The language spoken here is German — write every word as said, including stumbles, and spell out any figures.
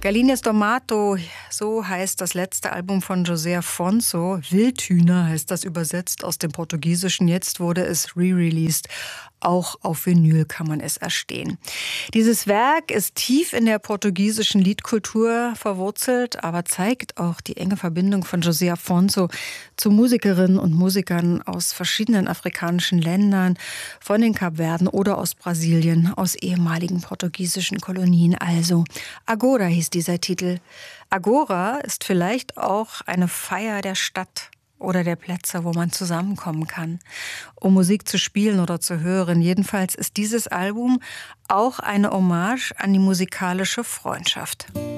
Galinhas do Mato, so heißt das letzte Album von José Afonso. Wildhühner heißt das übersetzt aus dem Portugiesischen. Jetzt wurde es re-released. Auch auf Vinyl kann man es erstehen. Dieses Werk ist tief in der portugiesischen Liedkultur verwurzelt, aber zeigt auch die enge Verbindung von José Afonso zu Musikerinnen und Musikern aus verschiedenen afrikanischen Ländern, von den Kapverden oder aus Brasilien, aus ehemaligen portugiesischen Kolonien. Also Agora hieß dieser Titel. Agora ist vielleicht auch eine Feier der Stadt oder der Plätze, wo man zusammenkommen kann, um Musik zu spielen oder zu hören. Jedenfalls ist dieses Album auch eine Hommage an die musikalische Freundschaft.